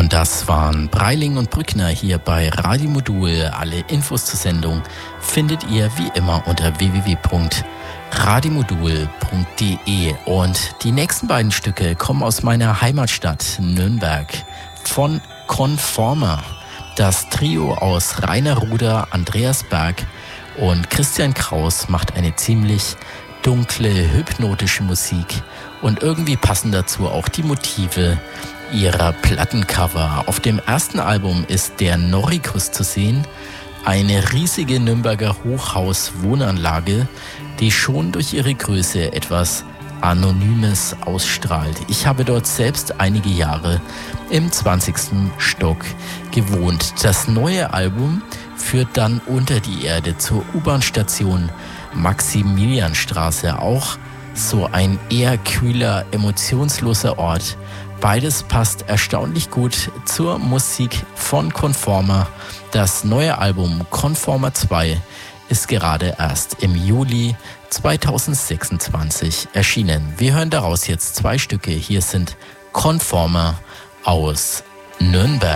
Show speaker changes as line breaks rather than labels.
Und das waren Breiling und Brückner hier bei Radio Modul. Alle Infos zur Sendung findet ihr wie immer unter www.radiomodul.de. Und die nächsten beiden Stücke kommen aus meiner Heimatstadt Nürnberg von Conformer. Das Trio aus Rainer Ruder, Andreas Berg und Christian Kraus macht eine ziemlich dunkle, hypnotische Musik. Und irgendwie passen dazu auch die Motive ihrer Plattencover. Auf dem ersten Album ist der Noricus zu sehen, eine riesige Nürnberger Hochhaus-Wohnanlage, die schon durch ihre Größe etwas Anonymes ausstrahlt. Ich habe dort selbst einige Jahre im 20. Stock gewohnt. Das neue Album führt dann unter die Erde zur U-Bahn-Station Maximilianstraße. Auch so ein eher kühler, emotionsloser Ort. Beides passt erstaunlich gut zur Musik von Conformer. Das neue Album Conformer 2 ist gerade erst im Juli 2026 erschienen. Wir hören daraus jetzt 2 Stücke. Hier sind Conformer aus Nürnberg.